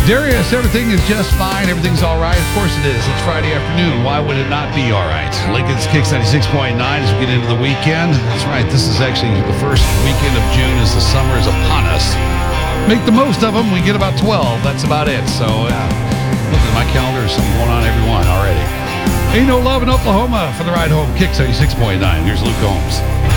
Darius, everything is just fine. Everything's all right. Of course it is. It's Friday afternoon. Why would it not be all right? Lincoln's Kicks 96.9 as we get into the weekend. That's right. This is actually the first weekend of June as the summer is upon us. Make the most of them. We get about 12. That's about it. So, look at my calendar. There's something going on every one already. Ain't no love in Oklahoma for the ride home. Kicks 96.9. Here's Luke Holmes.